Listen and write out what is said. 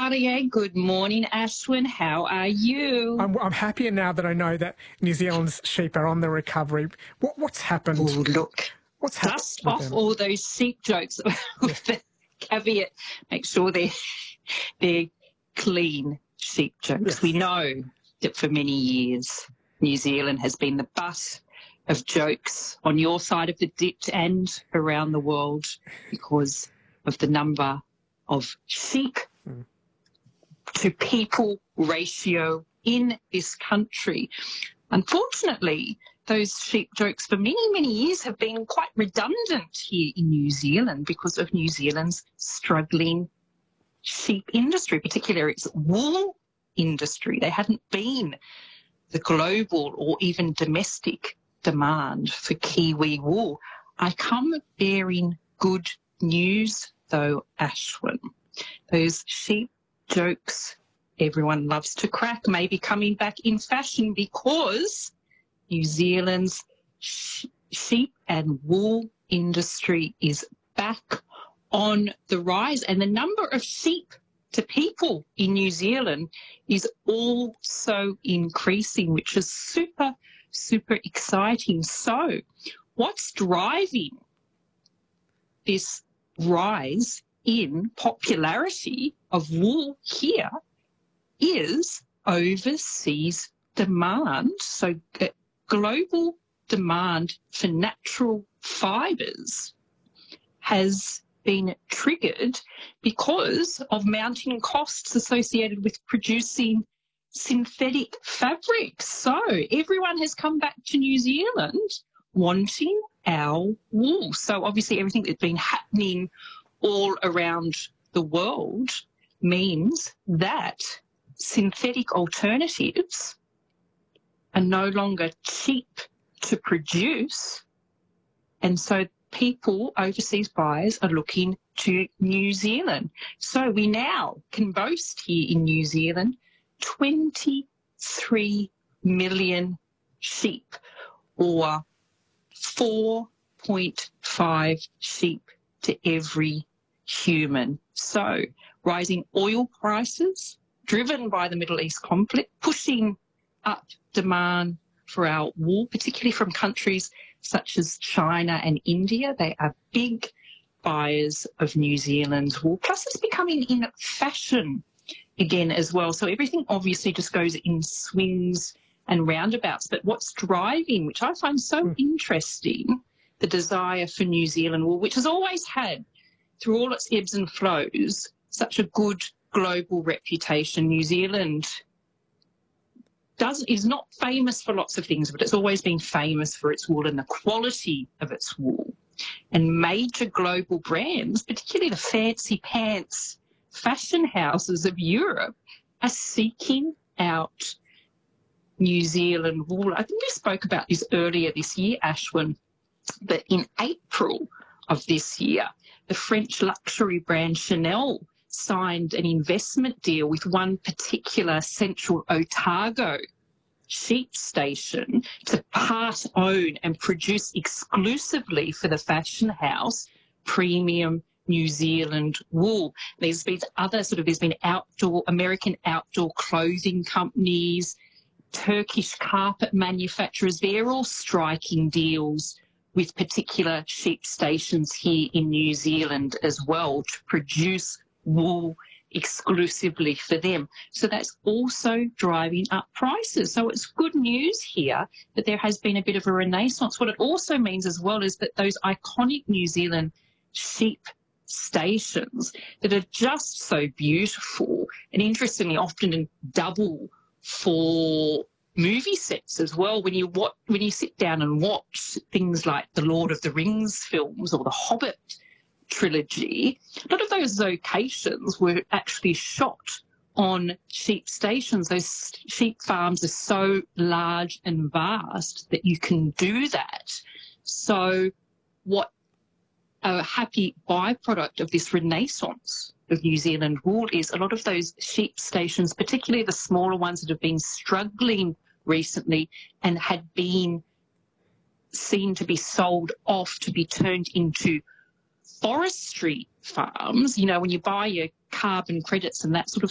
RDA. Good morning, Ashwin. How are you? I'm happier now that I know that New Zealand's sheep are on the recovery. What's happened? Oh, look. What's happened? Dust off all those sheep jokes with the caveat. Make sure they're clean sheep jokes. Yes. We know that for many years New Zealand has been the butt of jokes on your side of the ditch and around the world because of the number of sheep to people ratio in this country. Unfortunately, those sheep jokes for many, many years have been quite redundant here in New Zealand because of New Zealand's struggling sheep industry, particularly its wool industry. There hadn't been the global or even domestic demand for Kiwi wool. I come bearing good news, though, Ashwin. Those sheep jokes everyone loves to crack may be coming back in fashion because New Zealand's sheep and wool industry is back on the rise, and the number of sheep to people in New Zealand is also increasing, which is super, super exciting. So what's driving this rise in popularity of wool here is overseas demand. So global demand for natural fibres has been triggered because of mounting costs associated with producing synthetic fabrics. So everyone has come back to New Zealand wanting our wool. So obviously everything that's been happening all around the world means that synthetic alternatives are no longer cheap to produce, and so people, overseas buyers, are looking to New Zealand. So we now can boast here in New Zealand 23 million sheep, or 4.5 sheep to every human. So rising oil prices driven by the Middle East conflict, pushing up demand for our wool, particularly from countries such as China and India. They are big buyers of New Zealand's wool. Plus it's becoming in fashion again as well. So everything obviously just goes in swings and roundabouts. But what's driving, which I find so interesting, the desire for New Zealand wool, which has always had, through all its ebbs and flows, such a good global reputation. New Zealand is not famous for lots of things, but it's always been famous for its wool and the quality of its wool. And major global brands, particularly the fancy pants fashion houses of Europe, are seeking out New Zealand wool. I think we spoke about this earlier this year, Ashwin, that in April of this year, the French luxury brand Chanel signed an investment deal with one particular Central Otago sheep station to part own and produce exclusively for the fashion house premium New Zealand wool. There's been American outdoor clothing companies, Turkish carpet manufacturers. They're all striking deals with particular sheep stations here in New Zealand as well to produce wool exclusively for them. So that's also driving up prices. So it's good news here that there has been a bit of a renaissance. What it also means as well is that those iconic New Zealand sheep stations that are just so beautiful and interestingly often in double for movie sets as well. When you sit down and watch things like the Lord of the Rings films or the Hobbit trilogy, a lot of those locations were actually shot on sheep stations. Those sheep farms are so large and vast that you can do that. So what a happy byproduct of this renaissance of New Zealand wool is a lot of those sheep stations, particularly the smaller ones that have been struggling recently and had been seen to be sold off to be turned into forestry farms. You know, when you buy your carbon credits and that sort of